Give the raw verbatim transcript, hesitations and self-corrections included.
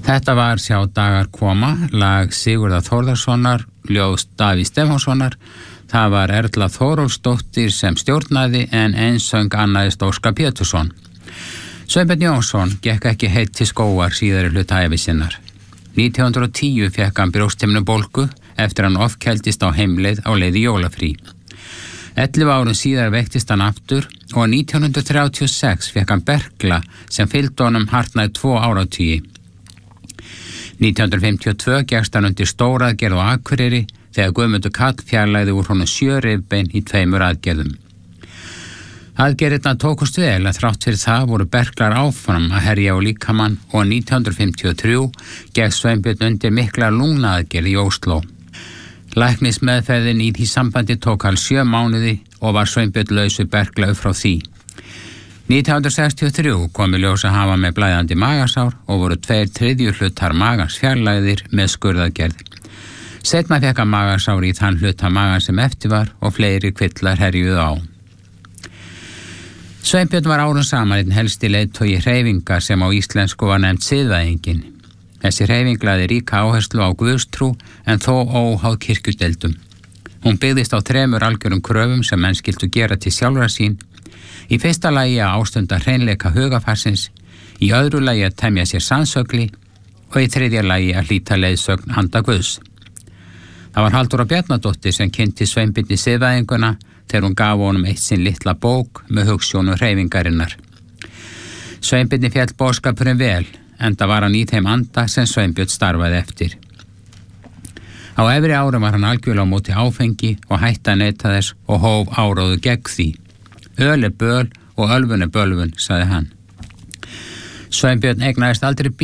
Þetta var Sjá dagar koma, lag Sigurðar Þórðarssonar, ljóð Davíðs Stefánssonar. Það var Erla Þórólfsdóttir sem stjórnaði en einsöng annaðist Óskar Pétursson. Sveinbjörn Jónsson gekk ekki heitt til skógar síðari hluta ævi sinnar. nítján hundruð og tíu fékk hann brjósthimnubólgu eftir hann ofkældist á heimleið á leið í jólafrí. ellefu árum síðar veiktist hann aftur og nítján hundruð þrjátíu og sex fékk hann berkla sem fylgdi honum hartnær tvo áratugi. nítján hundruð fimmtíu og tvö gekkst hann undir stóraðgerð á Akureyri þegar Guðmundur Karl fjarlægði úr honum sjö rifbein í tveimur aðgerðum. Aðgerðirnar tókust vel að þrátt fyrir það voru berklar áfram að herja á líkamann og nítján hundruð fimmtíu og þrjú gekk Sveinbjörn undir mikla lungnaðgerð í Ósló. Læknismeðferðin í því sambandi tók alls sjö mánuði og var Sveinbjörn laus við berkla upp frá því. nítján hundruð sextíu og þrjú kom í ljós að hafa með blæðandi magasár og voru tveir þriðju hlutar magans fjarlægðir með skurðaðgerð. Seinna fékk hann magasár í þann hluta magan sem eftir var og fleiri kvillar herjuðu á. Sveinbjörn var árum saman einn helsti leiðtogi hreyfingar sem á íslensku var nefnt siðvæðingin. Þessi hreyfing lagði ríka áherslu á guðstrú en þó óháð kirkjudeildum. Hún byggðist á þremur algjörum kröfum sem menn skyldu gera til sjálfra sín. Í fyrsta lagi að ástunda hreinleika hugafarsins, í öðru lagi að temja sér sannsögli og í þriðja lagi að hlíta leiðsögn handa Guðs. Það var Halldóra Bjarnadóttir sem kynnti Sveinbirni siðvæðinguna þegar hún gaf honum eitt sinn litla bók með hugsjónu hreyfingarinnar. Sveinbirni féll boðskapurinn vel, enda var hann í þeim anda sem Sveinbjörn starfaði eftir. Á efri árum var hann algjörlega á móti áfengi og hætti að neyta þess og hóf áróðu gegn því. Öl er böl og ölvun er bölvun, sagði hann. Sveinbjörn eignaðist aldrei